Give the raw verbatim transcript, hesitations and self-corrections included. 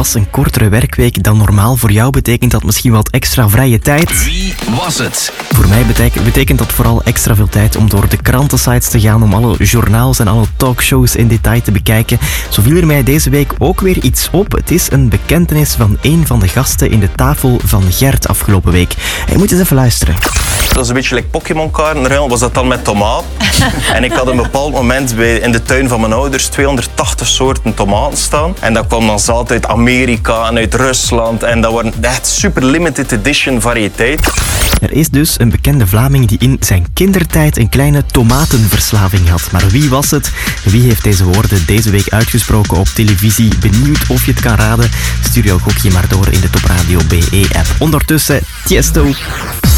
was een kortere werkweek dan normaal. Voor jou betekent dat misschien wat extra vrije tijd. Wie was het? Voor mij betekent, betekent dat vooral extra veel tijd om door de krantensites te gaan, om alle journaals en alle talkshows in detail te bekijken. Zo viel er mij deze week ook weer iets op. Het is een bekentenis van een van de gasten in de tafel van Gert afgelopen week. Je moet eens even luisteren. Dat was een beetje like Pokémon-kaarten ruilen, was dat dan met tomaat. En ik had een bepaald moment bij, in de tuin van mijn ouders tweehonderdtachtig soorten tomaten staan. En dat kwam dan zout uit Amerika en uit Rusland. En dat waren echt super limited edition variëteit. Er is dus een bekende Vlaming die in zijn kindertijd een kleine tomatenverslaving had. Maar wie was het? Wie heeft deze woorden deze week uitgesproken op televisie? Benieuwd of je het kan raden? Stuur jouw gokje maar door in de Top Radio B E-app. Ondertussen, Tiesto.